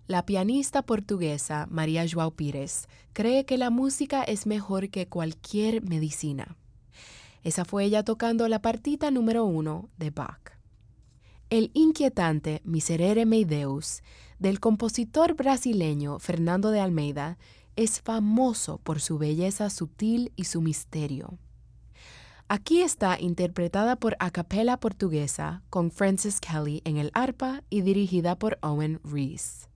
La pianista portuguesa María João Pires cree que la música es mejor que cualquier medicina. Esa fue ella tocando la partita número 1 de Bach. El inquietante Miserere mei Deus del compositor brasileño Fernando de Almeida es famoso por su belleza sutil y su misterio. Aquí está interpretada por a capella portuguesa con Francis Kelly en el arpa y dirigida por Owen Rees.